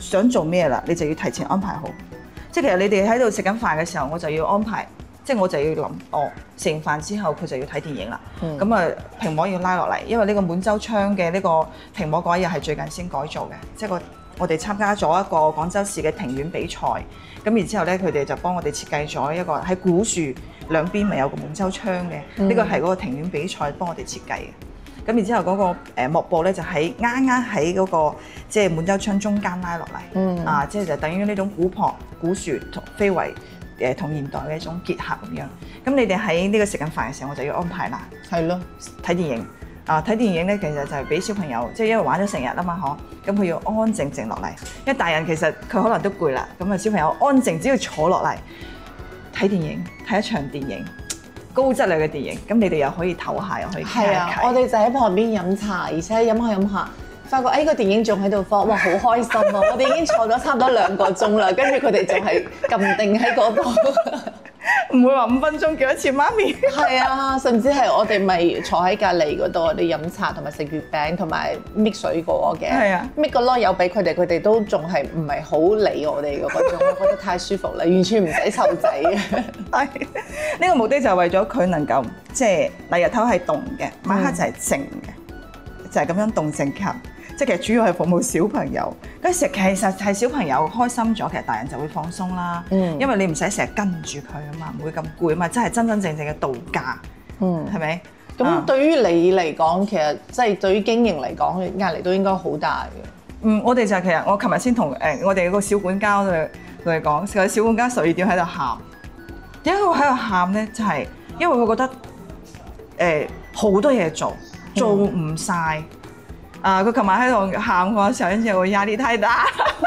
想做咩啦，你就要提前安排好。即係其實你哋喺度食緊飯嘅時候，我就要安排，即係我就要諗，食完飯之後佢就要睇電影啦。咁啊屏幕要拉落嚟，因為呢個滿洲窗嘅呢個屏幕嗰一日係最近先改造嘅，即係我哋參加咗一個廣州市嘅庭院比賽，咁然之後咧佢哋就幫我哋設計咗一個喺古樹兩邊咪有個滿洲窗嘅，呢個係嗰個庭院比賽幫我哋設計嘅。咁然之後嗰個幕布咧就喺啱啱喺嗰個即係滿洲窗中間拉落嚟，即係就等於呢種古樸古樹同非遺同現代嘅一種結合咁樣。咁你哋喺呢個食緊飯嘅時候，我就要安排啦。 係咯， 睇電影睇電影咧，其實就係俾小朋友，即係因為玩咗成日啊嘛，咁佢要安安靜靜落嚟。因為大人其實佢可能都攰啦，咁啊小朋友安靜，只要坐落嚟睇電影，睇一場電影。高質量嘅電影，咁你哋又可以唞下，又可以傾下偈。 我哋就喺旁邊飲茶，而且飲下，發覺個電影仲喺度放，哇好開心啊！我哋已經坐咗差唔多2個鐘啦，跟住佢哋仲係撳定喺嗰度， 唔會話5分鐘叫一次媽咪。係啊，甚至係我哋咪坐喺隔離嗰度，我哋飲茶同埋食月餅同埋搣水果嘅。係啊，搣個籮柚俾佢哋，佢哋都仲係唔係好理我哋嗰種，我覺得太舒服啦，完全唔使湊仔嘅。係， 呢個目的就係為咗佢能夠即係日頭係動嘅，晚黑就係靜嘅，就係咁樣動靜結合。即係其實主要係服務小朋友，其實係小朋友開心咗，其實大人就會放鬆啦。因為你唔使成日跟住佢啊嘛，唔會咁攰啊嘛，真係真正嘅度假。係咪？ 咁對於你嚟講，其實即係對於經營嚟講，壓力都應該好大嘅。 我哋就其實我琴日先同我哋個小管家同佢講，個小管家12點喺度喊，點解佢喺度喊咧？就係因為佢覺得好多嘢做唔晒。佢琴晚喺度喊嗰時候，因為我壓力太大，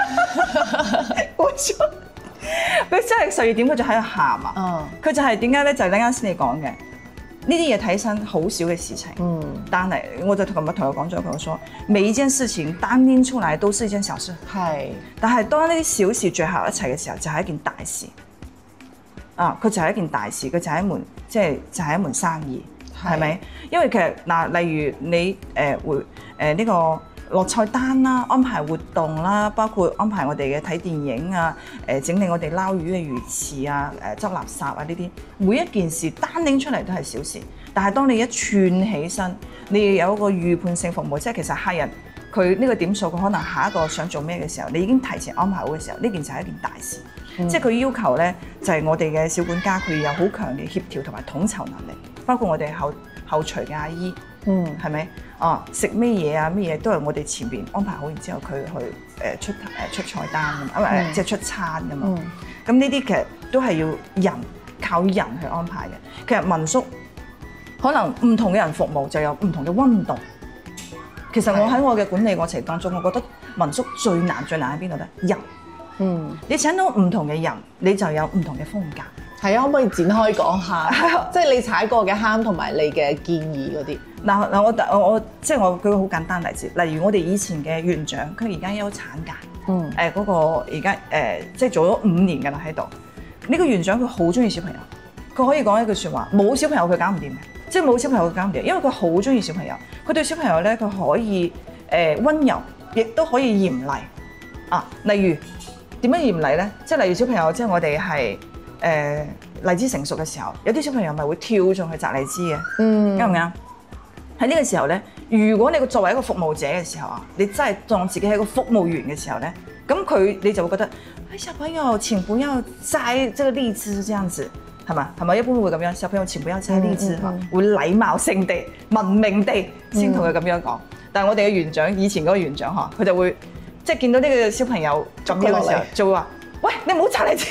佢真係12點佢就喺度喊啊！佢就係點解咧？就係啱先你講嘅呢啲嘢睇起身好少嘅事情，但係我就琴日同佢講咗，佢話每一件事情單拎出嚟都是一件小事，係。但係當呢啲小事聚合一齊嘅時候，就係一件大事。佢就係一件大事，佢就係一門就係一門生意。係咪？因為其實例如你會呢個落菜單啦，安排活動啦，包括安排我哋嘅睇電影啊，整理我哋撈魚嘅魚池啊，執垃圾啊呢啲，每一件事單拎出嚟都係小事，但係當你一串起身，你要有一個預判性服務，即係其實客人佢呢個點數，佢可能下一個想做咩嘅時候，你已經提前安排好嘅時候，呢件就係一件大事。即係佢要求咧，就係我哋嘅小管家佢有好強嘅協調同埋統籌能力。包括我哋後廚嘅阿姨，係咪？食咩嘢啊？咩嘢都係我哋前邊安排好，然之後佢去出菜單㗎嘛，即係出餐㗎嘛。咁呢啲其實都係要靠人去安排嘅。其實民宿可能唔同嘅人服務就有唔同嘅溫度。其實我喺我嘅管理過程當中，我覺得民宿最難喺邊度咧？人。你請到唔同嘅人，你就有唔同嘅風格。 係啊，可唔可以展開講下？即係你踩過嘅坑同埋你嘅建議嗰啲。 嗱，我即係我舉個好簡單例子，例如我哋以前嘅園長，佢而家休產假，嗰個而家即係做咗5年㗎啦喺度。呢個園長佢好中意小朋友，佢可以講一句説話：冇小朋友佢搞唔掂嘅，即係冇小朋友佢搞唔掂，因為佢好中意小朋友。佢對小朋友咧，佢可以溫柔，亦都可以嚴厲。例如點樣嚴厲咧？即係例如小朋友，即係我哋係。荔枝成熟嘅時候，有啲小朋友咪會跳上去摘荔枝嘅，啱唔啱？喺呢個時候咧，如果你作為一個服務者嘅時候啊，你真係當自己係一個服務員嘅時候咧，咁你就會覺得，小朋友請不要摘這個荔枝，這樣子係嘛？係咪一般會咁樣？小朋友請不要摘荔枝嚇，會禮貌性地、文明地先同佢咁樣講。但係我哋嘅園長，以前嗰個園長嚇，佢就會即係見到呢個小朋友咁樣嘅時候，就會話。喂，你唔好摘荔枝！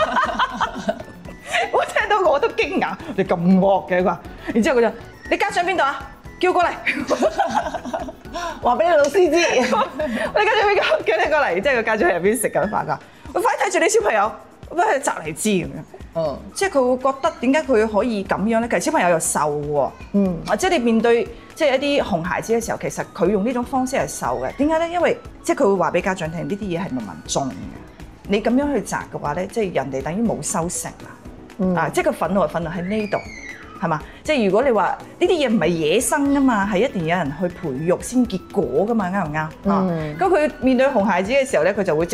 我聽到我都驚訝，你咁惡嘅佢話，然之後佢就：你家長邊度啊？叫過嚟，話俾你老師知。你家長邊個？叫你過嚟，即係個家長喺入邊食緊飯㗎。我快睇住你小朋友，喂摘荔枝咁樣。即係佢會覺得點解佢可以咁樣咧？其實小朋友又瘦喎。或者你面對即係一啲熊孩子嘅時候，其實佢用呢種方式係瘦嘅。點解咧？因為即係佢會話俾家長聽，呢啲嘢係慢慢種嘅。你咁樣去摘嘅話咧，即係人哋等於冇收成啦。即係個憤怒係憤怒喺呢度，係嘛？即係如果你話呢啲嘢唔係野生噶嘛，係一定有人去培育先結果噶嘛，啱唔啱？咁佢面對熊孩子嘅時候咧，佢就會。